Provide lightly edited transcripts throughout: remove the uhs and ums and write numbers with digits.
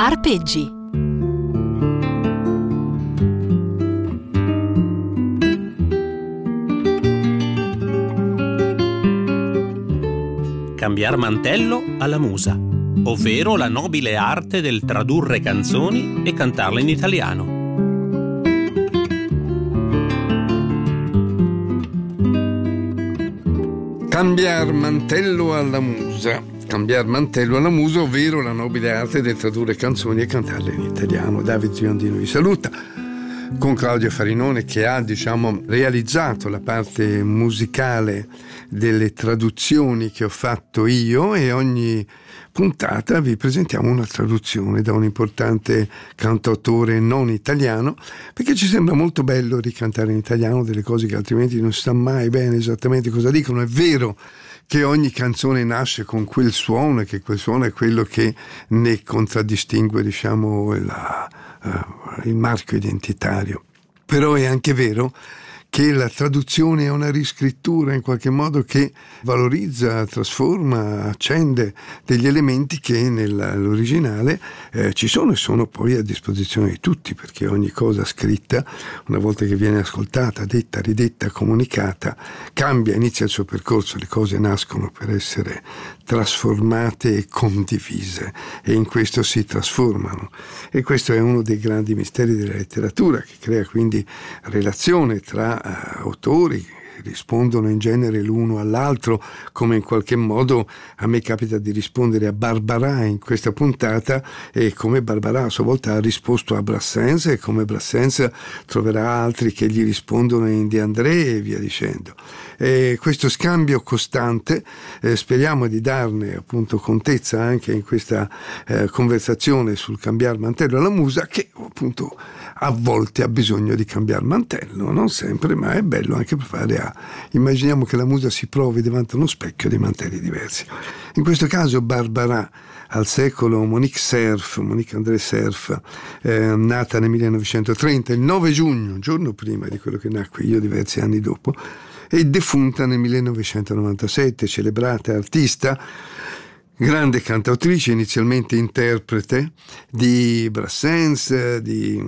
Arpeggi. Cambiar mantello alla musa, ovvero la nobile arte del tradurre canzoni e cantarle in italiano. Cambiar mantello alla musa. Cambiar mantello alla musa, ovvero la nobile arte del tradurre canzoni e cantarle in italiano. Davide Giondino vi saluta, con Claudio Farinone che ha, realizzato la parte musicale delle traduzioni che ho fatto io, e ogni puntata vi presentiamo una traduzione da un importante cantautore non italiano, perché ci sembra molto bello ricantare in italiano delle cose che altrimenti non si sa mai bene esattamente cosa dicono. È vero che ogni canzone nasce con quel suono, e che quel suono è quello che ne contraddistingue, il marchio identitario. Però è anche vero che la traduzione è una riscrittura in qualche modo che valorizza, trasforma, accende degli elementi che nell'originale ci sono e sono poi a disposizione di tutti, perché ogni cosa scritta, una volta che viene ascoltata, detta, ridetta, comunicata, cambia, inizia il suo percorso. Le cose nascono per essere trasformate e condivise, e in questo si trasformano. E questo è uno dei grandi misteri della letteratura, che crea quindi relazione tra autori che rispondono in genere l'uno all'altro, come in qualche modo a me capita di rispondere a Barbara in questa puntata, e come Barbara a sua volta ha risposto a Brassens, e come Brassens troverà altri che gli rispondono in De André, e via dicendo. E questo scambio costante speriamo di darne appunto contezza anche in questa conversazione sul cambiar mantello alla musa, che appunto a volte ha bisogno di cambiare mantello, non sempre, ma è bello anche per fare immaginiamo che la musa si provi davanti a uno specchio di mantelli diversi. In questo caso Barbara, al secolo Monique André Cerf, nata nel 1930, il 9 giugno, un giorno prima di quello che nacque io diversi anni dopo, e defunta nel 1997, celebrata artista, grande cantautrice, inizialmente interprete di Brassens, di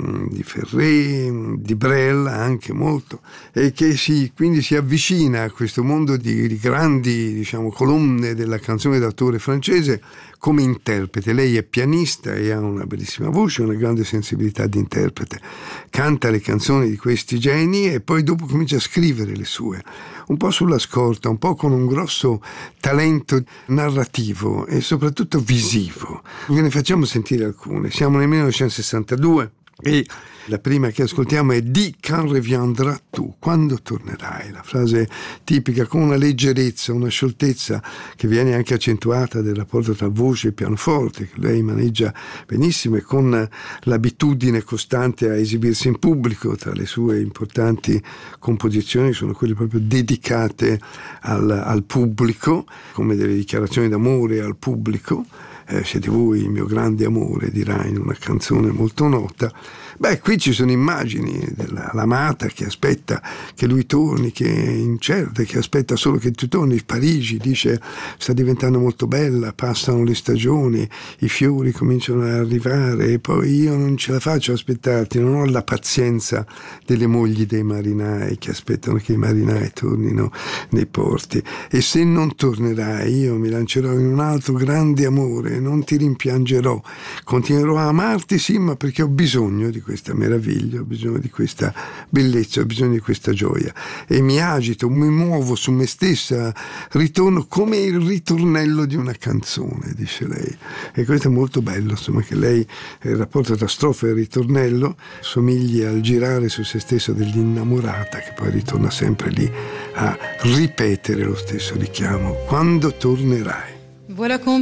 Ferré, di Brel anche molto, e che quindi si avvicina a questo mondo di grandi colonne della canzone d'autore francese come interprete. Lei è pianista e ha una bellissima voce, una grande sensibilità di interprete. Canta le canzoni di questi geni e poi dopo comincia a scrivere le sue, un po' sulla scorta, un po' con un grosso talento narrativo e soprattutto visivo. Ve ne facciamo sentire alcune. Siamo nel 1962 e la prima che ascoltiamo è Dis quand reviendras tu, quando tornerai, la frase tipica con una leggerezza, una scioltezza che viene anche accentuata del rapporto tra voce e pianoforte, che lei maneggia benissimo, e con l'abitudine costante a esibirsi in pubblico. Tra le sue importanti composizioni sono quelle proprio dedicate al pubblico, come delle dichiarazioni d'amore al pubblico. Siete voi il mio grande amore, dirà in una canzone molto nota. Qui ci sono immagini dell'amata che aspetta che lui torni, che è incerta, che aspetta solo che tu torni. Parigi, dice, sta diventando molto bella, passano le stagioni, i fiori cominciano ad arrivare, e poi io non ce la faccio a aspettarti, non ho la pazienza delle mogli dei marinai che aspettano che i marinai tornino nei porti, e se non tornerai io mi lancerò in un altro grande amore, non ti rimpiangerò, continuerò a amarti, sì, ma perché ho bisogno di questa meraviglia, ho bisogno di questa bellezza, ho bisogno di questa gioia, e mi agito, mi muovo su me stessa, ritorno come il ritornello di una canzone, dice lei. E questo è molto bello, insomma, che lei, il rapporto tra strofa e ritornello somigli al girare su se stesso dell'innamorata, che poi ritorna sempre lì a ripetere lo stesso richiamo: quando tornerai. Voilà